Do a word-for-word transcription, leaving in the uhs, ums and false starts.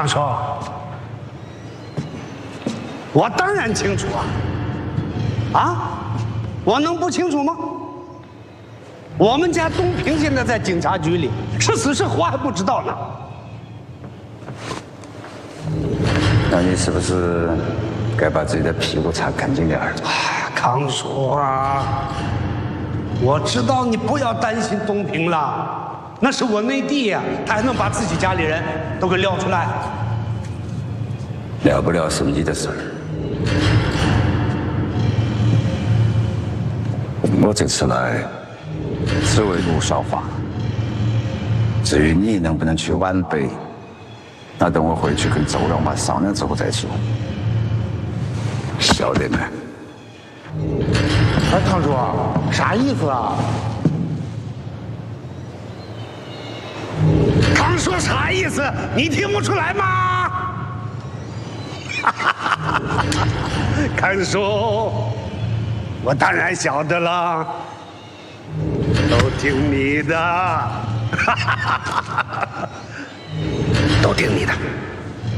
康叔，我当然清楚啊！啊，我能不清楚吗？我们家东平现在在警察局里，是死是活还不知道呢。 那你是不是该把自己的屁股擦干净点儿？ 康叔啊，我知道你不要担心东平了，那是我内弟呀，他还能把自己家里人都给撂出来。 了不了是你的事儿。我这次来只为陆少华，至于你能不能去皖北，那等我回去跟周老妈商量之后再说。晓得没？ 哎，康叔，啥意思啊？康说啥意思？你听不出来吗？康叔，我当然晓得了，都听你的，都听你的。